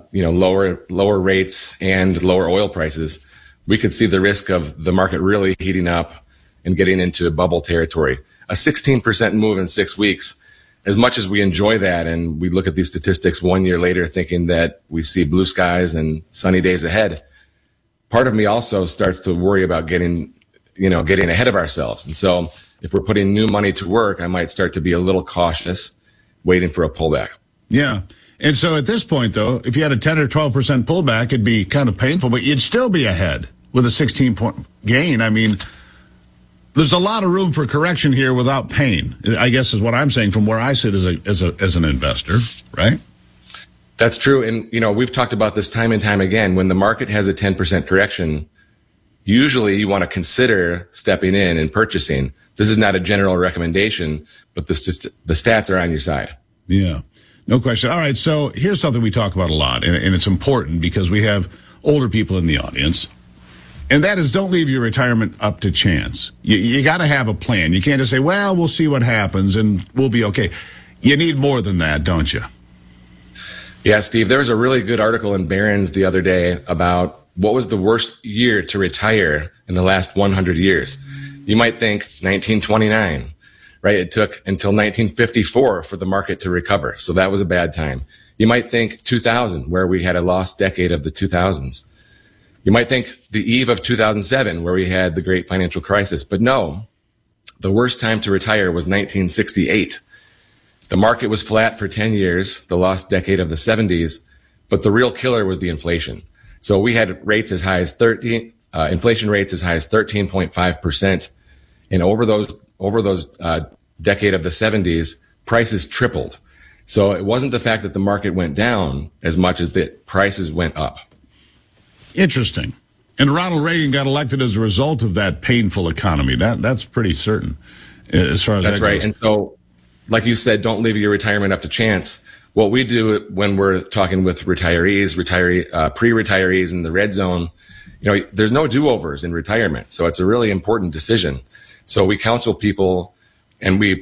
lower rates and lower oil prices, we could see the risk of the market really heating up and getting into bubble territory. A 16% move in 6 weeks, as much as we enjoy that and we look at these statistics 1 year later thinking that we see blue skies and sunny days ahead, part of me also starts to worry about getting ahead of ourselves. And so if we're putting new money to work, I might start to be a little cautious, waiting for a pullback. Yeah. And so at this point, though, if you had a 10 or 12% pullback, it'd be kind of painful, but you'd still be ahead with a 16-point gain. I mean, there's a lot of room for correction here without pain, I guess is what I'm saying from where I sit as an investor, right? That's true. And, we've talked about this time and time again. When the market has a 10% correction, usually you want to consider stepping in and purchasing. This is not a general recommendation, but the stats are on your side. Yeah, no question. All right, so here's something we talk about a lot, and it's important because we have older people in the audience, and that is don't leave your retirement up to chance. You got to have a plan. You can't just say, well, we'll see what happens, and we'll be okay. You need more than that, don't you? Yeah, Steve, there was a really good article in Barron's the other day about what was the worst year to retire in the last 100 years. You might think 1929. Right? It took until 1954 for the market to recover. So that was a bad time. You might think 2000, where we had a lost decade of the 2000s. You might think the eve of 2007, where we had the great financial crisis. But no, the worst time to retire was 1968. The market was flat for 10 years, the lost decade of the 70s, but the real killer was the inflation. So we had rates as high as inflation rates as high as 13.5%. And over those decade of the 70s, prices tripled. So it wasn't the fact that the market went down as much as that prices went up. Interesting. And Ronald Reagan got elected as a result of that painful economy. That's pretty certain as far as that's that right. goes. And so, like you said, don't leave your retirement up to chance. What we do when we're talking with retirees, pre-retirees in the red zone, there's no do-overs in retirement. So it's a really important decision. So we counsel people and we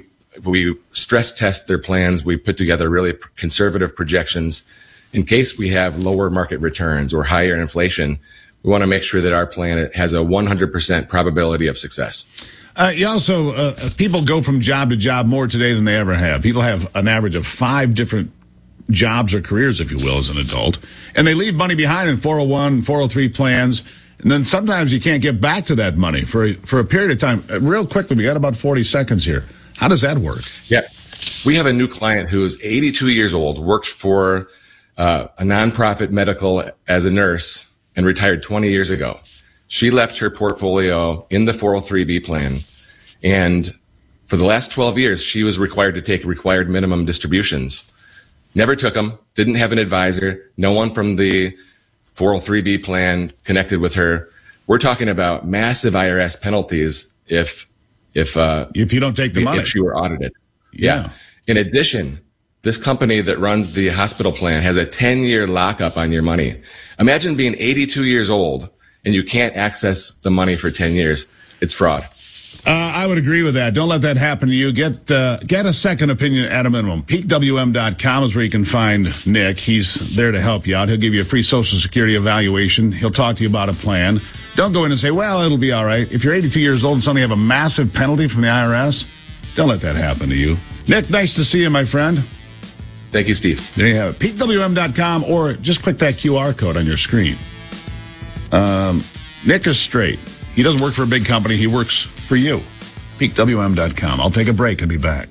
stress test their plans. We put together really conservative projections in case we have lower market returns or higher inflation. We want to make sure that our plan has a 100% probability of success. You also, people go from job to job more today than they ever have. People have an average of 5 different jobs or careers, if you will, as an adult. And they leave money behind in 401, 403 plans. And then sometimes you can't get back to that money for a period of time. Real quickly, we got about 40 seconds here. How does that work? Yeah. We have a new client who is 82 years old, worked for a nonprofit medical as a nurse, and retired 20 years ago. She left her portfolio in the 403B plan. And for the last 12 years, she was required to take required minimum distributions. Never took them, didn't have an advisor, no one from the 403B plan connected with her. We're talking about massive IRS penalties if you don't take the money. If she were audited. Yeah. In addition, this company that runs the hospital plan has a 10-year lockup on your money. Imagine being 82 years old and you can't access the money for 10 years. It's fraud. I would agree with that. Don't let that happen to you. Get a second opinion at a minimum. PeakWM.com is where you can find Nick. He's there to help you out. He'll give you a free Social Security evaluation. He'll talk to you about a plan. Don't go in and say, well, it'll be all right. If you're 82 years old and suddenly have a massive penalty from the IRS, don't let that happen to you. Nick, nice to see you, my friend. Thank you, Steve. There you have it. PeakWM.com, or just click that QR code on your screen. Nick is straight. He doesn't work for a big company. He works for you. PeakWM.com. I'll take a break and be back.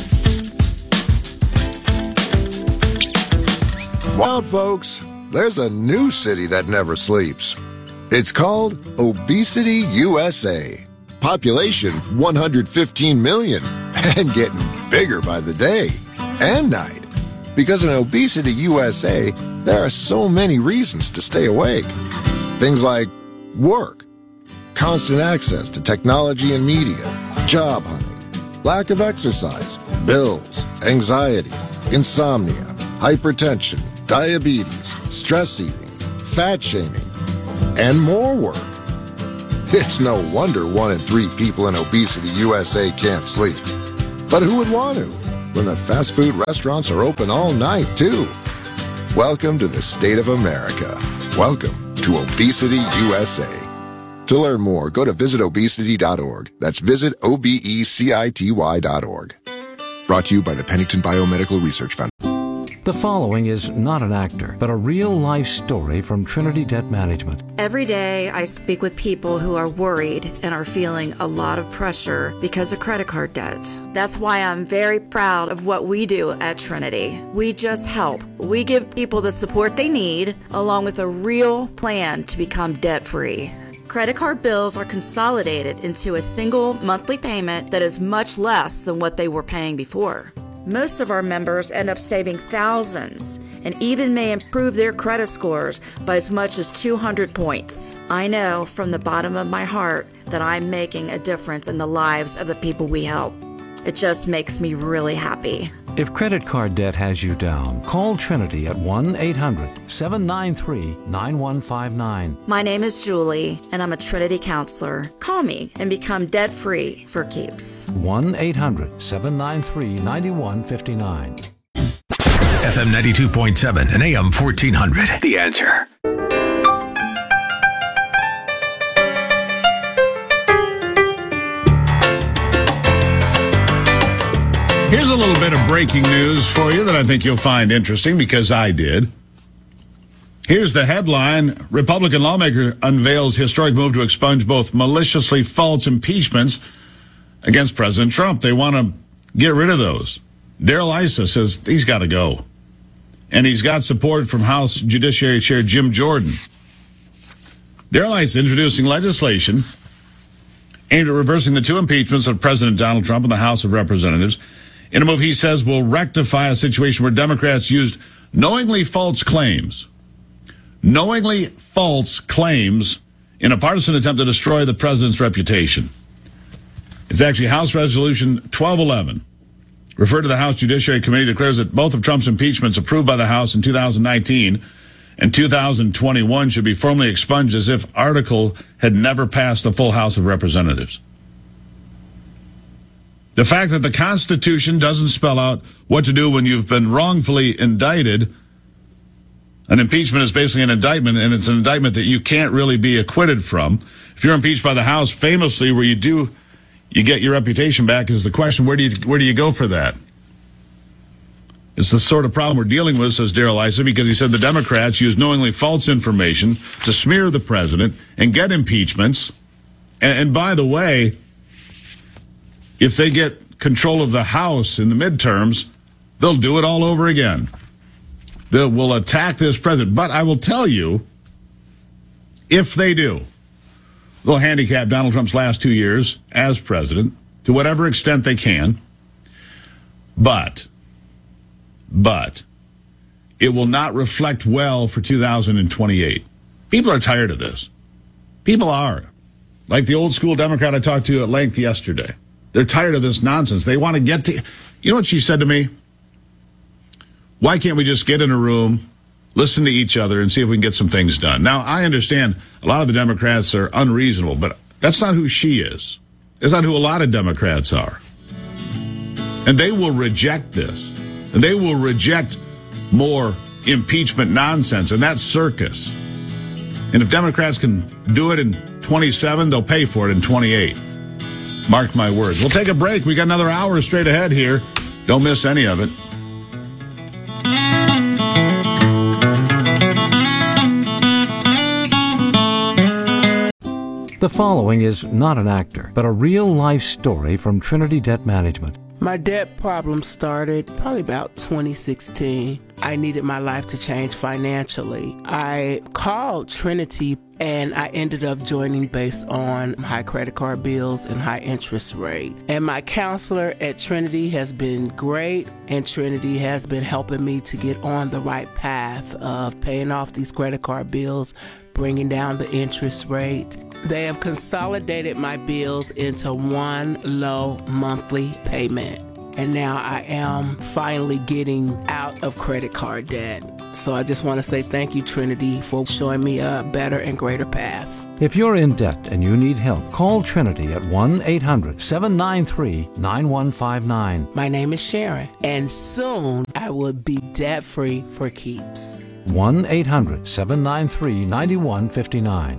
Wild folks, there's a new city that never sleeps. It's called Obesity USA. Population 115 million and getting bigger by the day and night. Because in Obesity USA, there are so many reasons to stay awake. Things like work, constant access to technology and media, job hunting, lack of exercise, bills, anxiety, insomnia, hypertension, diabetes, stress eating, fat shaming, and more work. It's no wonder 1 in 3 people in Obesity USA can't sleep. But who would want to? when the fast food restaurants are open all night, too. Welcome to the state of America. Welcome to Obesity USA. To learn more, go to visitobesity.org. That's visitobecity.org. Brought to you by the Pennington Biomedical Research Fund. The following is not an actor, but a real-life story from Trinity Debt Management. Every day I speak with people who are worried and are feeling a lot of pressure because of credit card debt. That's why I'm very proud of what we do at Trinity. We just help. We give people the support they need, along with a real plan to become debt-free. Credit card bills are consolidated into a single monthly payment that is much less than what they were paying before. Most of our members end up saving thousands and even may improve their credit scores by as much as 200 points. I know from the bottom of my heart that I'm making a difference in the lives of the people we help. It just makes me really happy. If credit card debt has you down, call Trinity at 1-800-793-9159. My name is Julie, and I'm a Trinity counselor. Call me and become debt-free for keeps. 1-800-793-9159. FM 92.7 and AM 1400. The Answer. Here's a little bit of breaking news for you that I think you'll find interesting because I did. Here's the headline. Republican lawmaker unveils historic move to expunge both maliciously false impeachments against President Trump. They want to get rid of those. Darrell Issa says he's got to go. And he's got support from House Judiciary Chair Jim Jordan. Darrell Issa introducing legislation aimed at reversing the two impeachments of President Donald Trump in the House of Representatives in a move he says will rectify a situation where Democrats used knowingly false claims in a partisan attempt to destroy the president's reputation. It's actually House Resolution 1211. Referred to the House Judiciary Committee, declares that both of Trump's impeachments approved by the House in 2019 and 2021 should be formally expunged as if article had never passed the full House of Representatives. The fact that the Constitution doesn't spell out what to do when you've been wrongfully indicted. An impeachment is basically an indictment, and it's an indictment that you can't really be acquitted from. If you're impeached by the House, famously, where you get your reputation back, is the question, where do you go for that? It's the sort of problem we're dealing with, says Darrell Issa, because he said the Democrats use knowingly false information to smear the president and get impeachments. And by the way, if they get control of the House in the midterms, they'll do it all over again. They will attack this president. But I will tell you, if they do, they'll handicap Donald Trump's last 2 years as president to whatever extent they can. But it will not reflect well for 2028. People are tired of this. People are. Like the old school Democrat I talked to at length yesterday. They're tired of this nonsense. They want to get to... You know what she said to me? Why can't we just get in a room, listen to each other, and see if we can get some things done? Now, I understand a lot of the Democrats are unreasonable, but that's not who she is. It's not who a lot of Democrats are. And they will reject this. And they will reject more impeachment nonsense, and that's circus. And if Democrats can do it in 27, they'll pay for it in 28. Mark my words. We'll take a break. We got another hour straight ahead here. Don't miss any of it. The following is not an actor, but a real-life story from Trinity Debt Management. My debt problem started probably about 2016. I needed my life to change financially. I called Trinity and I ended up joining based on high credit card bills and high interest rate. And my counselor at Trinity has been great, and Trinity has been helping me to get on the right path of paying off these credit card bills, bringing down the interest rate. They have consolidated my bills into one low monthly payment. and now I am finally getting out of credit card debt. So I just want to say thank you, Trinity, for showing me a better and greater path. If you're in debt and you need help, call Trinity at 1-800-793-9159. My name is Sharon, and soon I will be debt-free for keeps. 1-800-793-9159.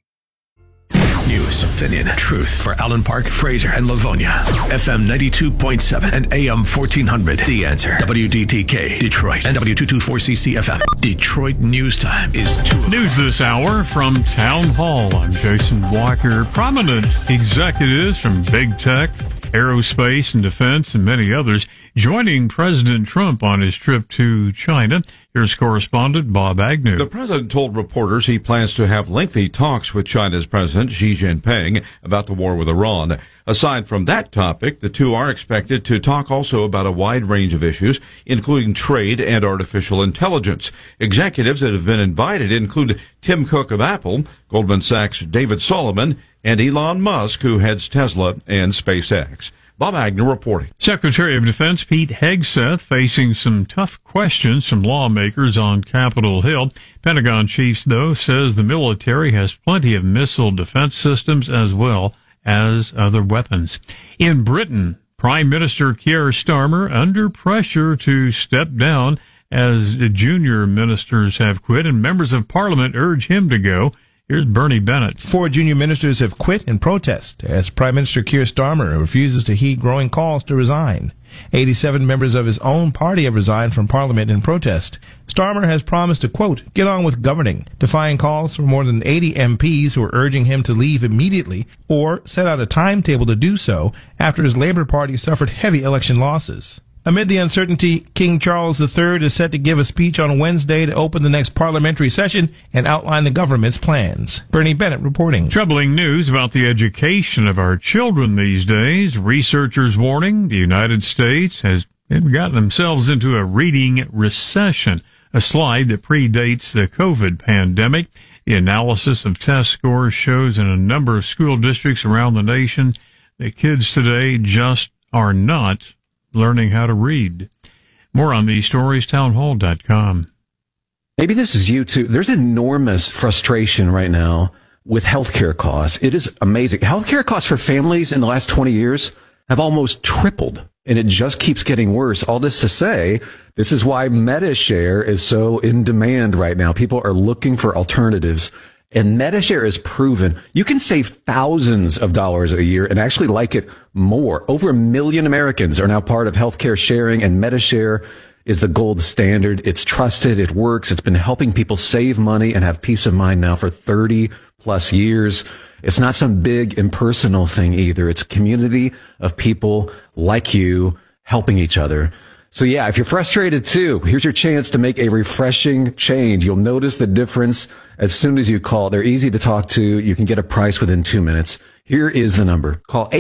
News, opinion, truth for Allen Park, Fraser, and Livonia. FM 92.7 and AM 1400. The Answer. WDTK, Detroit, and W224CC FM. Detroit News Time is 2 o'clock. News this hour from Town Hall. I'm Jason Walker. Prominent executives from big tech, aerospace and defense, and many others joining President Trump on his trip to China. Here's correspondent Bob Agnew. The president told reporters he plans to have lengthy talks with China's President Xi Jinping about the war with Iran. Aside from that topic, the two are expected to talk also about a wide range of issues, including trade and artificial intelligence. Executives that have been invited include Tim Cook of Apple, Goldman Sachs' David Solomon, and Elon Musk, who heads Tesla and SpaceX. Bob Agnew reporting. Secretary of Defense Pete Hegseth facing some tough questions from lawmakers on Capitol Hill. Pentagon chief, though, says the military has plenty of missile defense systems as well as other weapons. In Britain, Prime Minister Keir Starmer under pressure to step down as junior ministers have quit and members of Parliament urge him to go. Here's Bernie Bennett. 4 junior ministers have quit in protest as Prime Minister Keir Starmer refuses to heed growing calls to resign. 87 members of his own party have resigned from Parliament in protest. Starmer has promised to, quote, get on with governing, defying calls from more than 80 MPs who are urging him to leave immediately or set out a timetable to do so after his Labour Party suffered heavy election losses. Amid the uncertainty, King Charles III is set to give a speech on Wednesday to open the next parliamentary session and outline the government's plans. Bernie Bennett reporting. Troubling news about the education of our children these days. Researchers warning the United States has gotten themselves into a reading recession, a slide that predates the COVID pandemic. The analysis of test scores shows in a number of school districts around the nation that kids today just are not learning how to read. More on these stories, townhall.com. Maybe this is you too. There's enormous frustration right now with healthcare costs. It is amazing. Healthcare costs for families in the last 20 years have almost tripled, and it just keeps getting worse. All this to say, this is why MediShare is so in demand right now. People are looking for alternatives. And MediShare is proven you can save thousands of dollars a year and actually like it more. Over 1 million Americans are now part of healthcare sharing, and MediShare is the gold standard. It's trusted. It works. It's been helping people save money and have peace of mind now for 30 plus years. It's not some big impersonal thing either. It's a community of people like you helping each other. So yeah, if you're frustrated too, here's your chance to make a refreshing change. You'll notice the difference as soon as you call. They're easy to talk to. You can get a price within 2 minutes. Here is the number. Call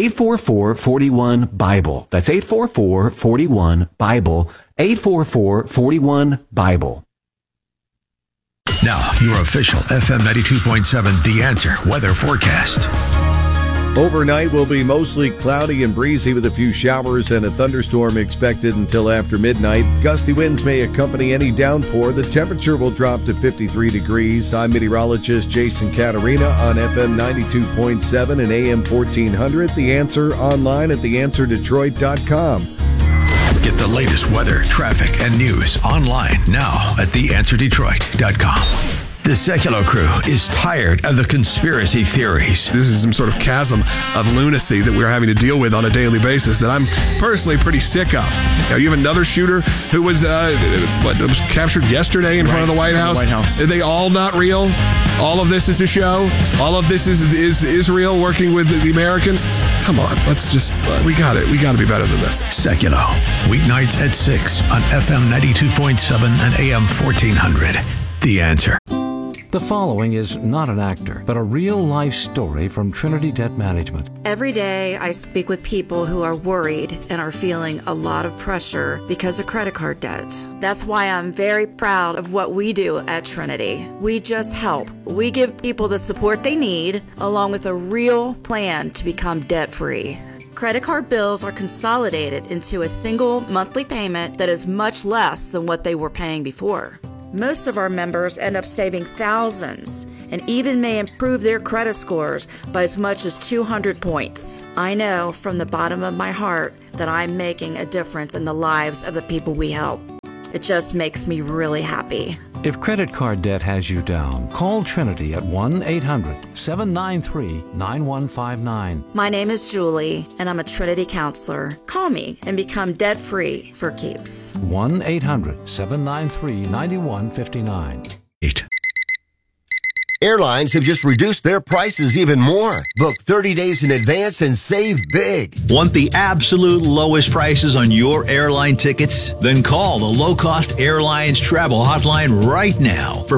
844-41-BIBLE. That's 844-41-BIBLE. 844-41-BIBLE. Now, your official FM 92.7 The Answer weather forecast. Overnight will be mostly cloudy and breezy with a few showers and a thunderstorm expected until after midnight. Gusty winds may accompany any downpour. The temperature will drop to 53 degrees. I'm meteorologist Jason Caterina on FM 92.7 and AM 1400. The Answer online at theanswerdetroit.com. Get the latest weather, traffic, and news online now at theanswerdetroit.com. The Secular Crew is tired of the conspiracy theories. This is some sort of chasm of lunacy that we're having to deal with on a daily basis that I'm personally pretty sick of. Now, you have another shooter who was captured yesterday in front of the White House. Are they all not real? All of this is a show? All of this is Israel working with the Americans? Come on, let's just, we got it. We got to be better than this. Secular, weeknights at 6 on FM 92.7 and AM 1400. The Answer. The following is not an actor, but a real-life story from Trinity Debt Management. Every day, I speak with people who are worried and are feeling a lot of pressure because of credit card debt. That's why I'm very proud of what we do at Trinity. We just help. We give people the support they need, along with a real plan to become debt-free. Credit card bills are consolidated into a single monthly payment that is much less than what they were paying before. Most of our members end up saving thousands and even may improve their credit scores by as much as 200 points. I know from the bottom of my heart that I'm making a difference in the lives of the people we help. It just makes me really happy. If credit card debt has you down, call Trinity at 1-800-793-9159. My name is Julie, and I'm a Trinity counselor. Call me and become debt-free for keeps. 1-800-793-9159. Airlines have just reduced their prices even more. Book 30 days in advance and save big. Want the absolute lowest prices on your airline tickets? Then call the Low Cost Airlines Travel Hotline right now for